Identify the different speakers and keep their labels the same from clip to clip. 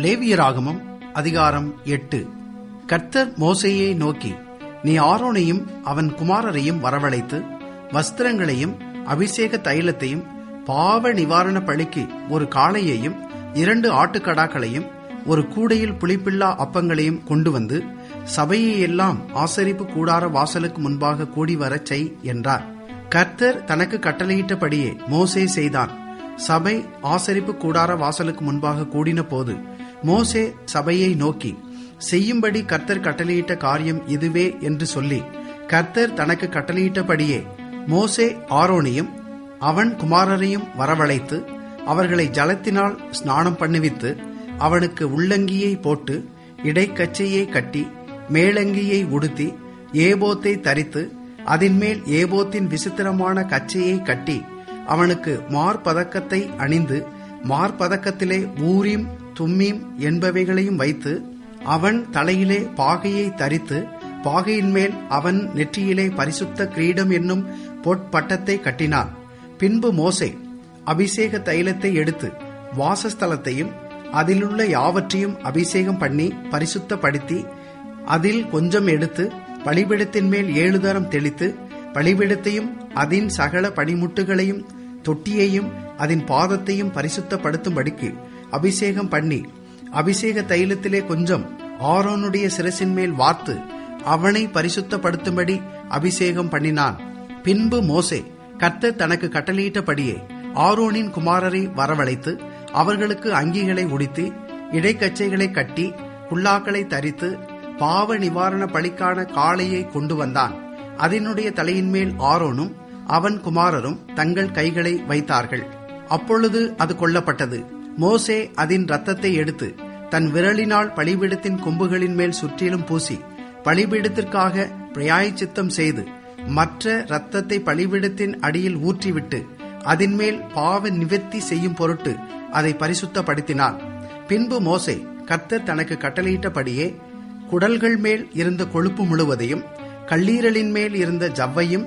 Speaker 1: லேவியராகமம் அதிகாரம் 8. கர்த்தர் மோசேயை நோக்கி, நீ ஆரோனையும் அவன் குமாரரையும் வரவழைத்து வஸ்திரங்களையும் அபிஷேக தைலத்தையும் பாவ நிவாரண பலிக்கு ஒரு காளையையும் 2 ஆட்டுக்கடாக்களையும் ஒரு கூடையில் புளிப்பில்லா அப்பங்களையும் கொண்டு வந்து சபையெல்லாம் ஆசரிப்பு கூடார வாசலுக்கு முன்பாக கூடி வரச் செய் என்றார். கர்த்தர் தனக்கு கட்டளையிட்டபடியே மோசே செய்தான். சபை ஆசரிப்பு கூடார வாசலுக்கு முன்பாக கூடின போது மோசே சபையை நோக்கி, செய்யும்படி கர்த்தர் கட்டளையிட்ட காரியம் இதுவே என்று சொல்லி, கர்த்தர் தனக்கு கட்டளையிட்டபடியே மோசே ஆரோனையும் அவன் குமாரரையும் வரவழைத்து அவர்களை ஜலத்தினால் ஸ்நானம் பண்ணுவித்து அவனுக்கு உள்ளங்கியை போட்டு இடைக்கச்சையை கட்டி மேலங்கியை உடுத்தி ஏபோத்தை தரித்து அதின்மேல் ஏபோத்தின் விசித்திரமான கச்சையை கட்டி அவனுக்கு மார்பதக்கத்தை அணிந்து மார்பதக்கத்திலே ஊரீம் தும்மீம் என்பவைகளையும் வைத்து அவன் தலையிலே பாகையை தரித்து பாகையின் மேல் அவன் நெற்றியிலே பரிசுத்த கிரீடம் என்னும் பொற்பட்டத்தை கட்டினான். பின்பு மோசே அபிஷேக தைலத்தை எடுத்து வாசஸ்தலத்தையும் அதிலுள்ள யாவற்றையும் அபிஷேகம் பண்ணி பரிசுத்தப்படுத்தி அதில் கொஞ்சம் எடுத்து பலிபீடத்தின் மேல் 7 தரம் தெளித்து பலிபீடத்தையும் அதன் சகல பணிமுட்டுகளையும் தொட்டியையும் அதன் பாதத்தையும் பரிசுத்தப்படுத்தும்படிக்கு அபிஷேகம் பண்ணி அபிஷேக தைலத்திலே கொஞ்சம் ஆரோனுடைய சிரசின் மேல் வார்த்து அவனை பரிசுத்தப்படுத்தும்படி அபிஷேகம் பண்ணினான். பின்பு மோசே கர்த்தர் தனக்கு கட்டளையிட்டபடியே ஆரோனின் குமாரரை வரவழைத்து அவர்களுக்கு அங்கிகளை உடுத்தி இடைக்கச்சைகளை கட்டி குல்லாக்களை தரித்து பாவ நிவாரண பலிக்கான காளையை கொண்டு வந்தான். அதனுடைய தலையின் மேல் ஆரோனும் அவன் குமாரரும் தங்கள் கைகளை வைத்தார்கள். அப்பொழுது அது கொல்லப்பட்டது. மோசே அதன் இரத்தத்தை எடுத்து தன் விரலினால் பலிபீடத்தின் கொம்புகளின் மேல் சுற்றிலும் பூசி பலிபீடத்திற்காக பிராயச்சித்தம் செய்து மற்ற இரத்தத்தை பலிபீடத்தின் அடியில் ஊற்றிவிட்டு அதன்மேல் பாவ நிவர்த்தி செய்யும் பொருட்டு அதை பரிசுத்தப்படுத்தினான். பின்பு மோசே கர்த்தர் தனக்கு கட்டளையிட்டபடியே குடல்கள் மேல் இருந்த கொழுப்பு முழுவதையும் கல்லீரலின் மேல் இருந்த ஜவ்வையும்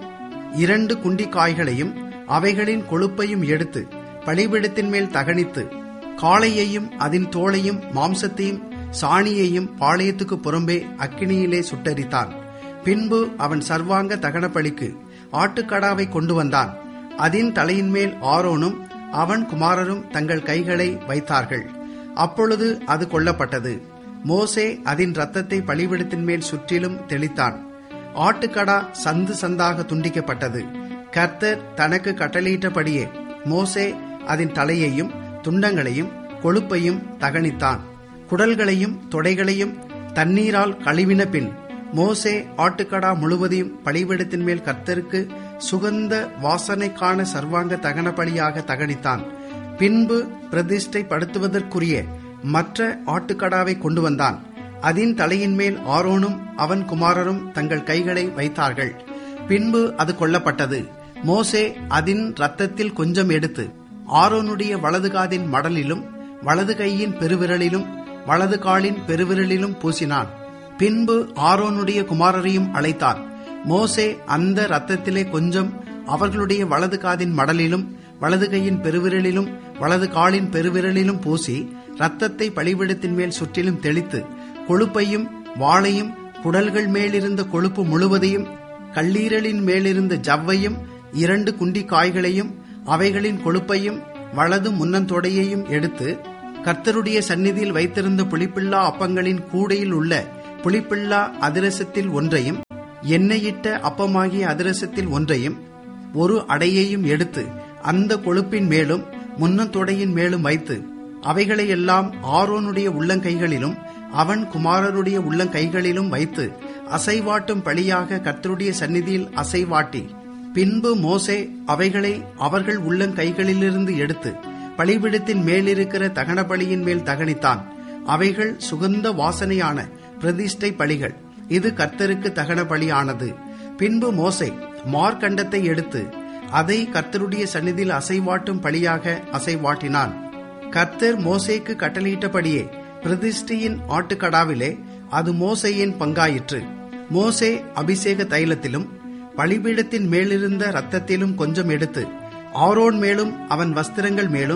Speaker 1: 2 குண்டிக்காய்களையும் அவைகளின் கொழுப்பையும் எடுத்து பலிபீடத்தின் மேல் தகனித்து காளையையும் அதன் தோளையும் மாம்சத்தையும் சாணியையும் பாளையத்துக்கு புறம்பே அக்கினியிலே சுட்டரித்தான். பின்பு அவன் சர்வாங்க தகன பலிக்கு ஆட்டுக்கடாவை கொண்டு வந்தான். அதன் தலையின் மேல் ஆரோனும் அவன் குமாரரும் தங்கள் கைகளை வைத்தார்கள். அப்பொழுது அது கொல்லப்பட்டது. மோசே அதன் இரத்தத்தை பலிபீடத்தின் மேல் சுற்றிலும் தெளித்தான். ஆட்டுக்கடா சந்து சந்தாக துண்டிக்கப்பட்டது. கர்த்தர் தனக்கு கட்டளையிட்டபடியே மோசே அதன் தலையையும் துண்டங்களையும் கொழுப்பையும் தகனித்தான். குடல்களையும் தொடைகளையும் தண்ணீரால் கழுவின பின் மோசே ஆட்டுக்கடா முழுவதையும் பலிபீடத்தின் மேல் கர்த்தருக்கு சுகந்த வாசனைக்கான சர்வாங்க தகன பலியாக தகனித்தான். பின்பு பிரதிஷ்டை படுத்துவதற்குரிய மற்ற ஆட்டுக்கடாவை கொண்டு வந்தான். அதன் தலையின் மேல் ஆரோனும் அவன் குமாரரும் தங்கள் கைகளை வைத்தார்கள். பின்பு அது கொல்லப்பட்டது. மோசே அதன் இரத்தத்தில் கொஞ்சம் எடுத்து ஆரோனுடைய வலது காதின் மடலிலும் வலது கையின் பெருவிரலிலும் வலது காலின் பெருவிரலிலும் பூசினான். பின்பு ஆரோனுடைய குமாரரையும் அழைத்தான். மோசே அந்த இரத்தத்திலே கொஞ்சம் அவர்களுடைய வலது காதின் மடலிலும் வலது கையின் பெருவிரலிலும் வலது காலின் பெருவிரலிலும் பூசி இரத்தத்தை பலிபீடத்தின் மேல் சுற்றிலும் தெளித்து கொழுப்பையும் வாளையும் குடல்கள் மேலிருந்த கொழுப்பு முழுவதையும் கல்லீரலின் மேலிருந்த ஜவ்வையும் 2 குண்டிக்காய்களையும் அவைகளின் கொழுப்பையும் வலது முன்னந்தொடையையும் எடுத்து கர்த்தருடைய சந்நிதியில் வைத்திருந்த புளிப்பில்லா அப்பங்களின் கூடையில் உள்ள புளிப்பில்லா அதிரசத்தில் ஒன்றையும் எண்ணெயிட்ட அப்பமாகிய அதிரசத்தில் ஒன்றையும் ஒரு அடையையும் எடுத்து அந்த கொழுப்பின் மேலும் முன்னந்தொடையின் மேலும் வைத்து அவைகளையெல்லாம் ஆரோனுடைய உள்ளங்கைகளிலும் அவன் குமாரருடைய உள்ளங்கைகளிலும் வைத்து அசைவாட்டும் பலியாக கர்த்தருடைய சந்நிதியில் அசைவாட்டி பின்பு மோசே அவைகளை அவர்கள் உள்ளங்கைகளிலிருந்து எடுத்து பலிபீடத்தின் மேலிருக்கிற தகன பலியின் மேல் தகனித்தான். அவைகள் சுகந்த வாசனையான பிரதிஷ்டை பலிகள். இது கர்த்தருக்கு தகன பலியானது. பின்பு மோசே மார்க்கண்டத்தை எடுத்து அதை கர்த்தருடைய சந்நிதியில் அசைவாட்டும் பலியாக அசைவாட்டினான். கர்த்தர் மோசேக்கு கட்டளையிட்டபடியே பிரதிஷ்டையின் ஆட்டுக்கடாவிலே அது மோசேயின் பங்காயிற்று. மோசே அபிஷேக தைலத்திலும் பலிபீடத்தின் மேலிருந்த இரத்தத்திலும் கொஞ்சம் எடுத்து ஆரோன் மேலும் அவன் வஸ்திரங்கள் மேலும்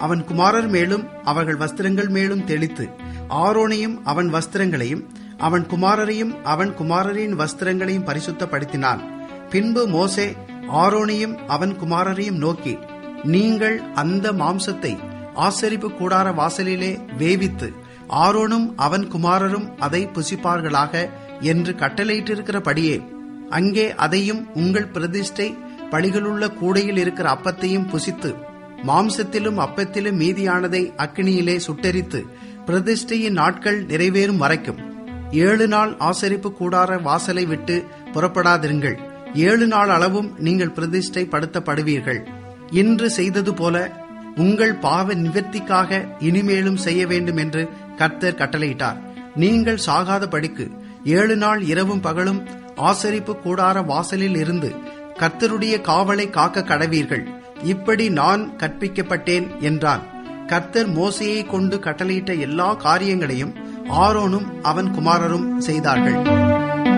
Speaker 1: அவன் குமாரர் மேலும் அவர்கள் வஸ்திரங்கள் மேலும் தெளித்து ஆரோனையும் அவன் வஸ்திரங்களையும் அவன் குமாரரையும் அவன் குமாரரின் வஸ்திரங்களையும் பரிசுத்தப்படுத்தினான். பின்பு மோசே ஆரோனையும் அவன் குமாரரையும் நோக்கி, நீங்கள் அந்த மாம்சத்தை ஆசரிப்பு கூடார வாசலிலே வேவித்து ஆரோனும் அவன் குமாரரும் அதை புசிப்பார்களாக என்று கட்டளையிட்டிருக்கிறபடியே அங்கே அதையும் உங்கள் பிரதிஷ்டை பலிகளுள்ள கூடையில் இருக்கிற அப்பத்தையும் புசித்து மாம்சத்திலும் அப்பத்திலும் மீதியானதை அக்கினியிலே சுட்டெரித்து பிரதிஷ்டையின் நாட்கள் நிறைவேறும் வரைக்கும் 7 நாள் ஆசரிப்பு கூடார வாசலை விட்டு புறப்படாதிருங்கள். 7 நாள் அளவும் நீங்கள் பிரதிஷ்டை படுத்தப்படுவீர்கள். இன்று செய்தது போல உங்கள் பாவ நிவர்த்திக்காக இனிமேலும் செய்ய வேண்டும் என்று கர்த்தர் கட்டளையிட்டார். நீங்கள் சாகாத படிக்கு 7 நாள் இரவும் பகலும் ஆசரிப்பு கூடார வாசலில் இருந்து கர்த்தருடைய காவலை காக்க கடவீர்கள். இப்படி நான் கற்பிக்கப்பட்டேன் என்றான். கர்த்தர் மோசேயை கொண்டு கட்டளையிட்ட எல்லா காரியங்களையும் ஆரோனும் அவன் குமாரரும் செய்தார்கள்.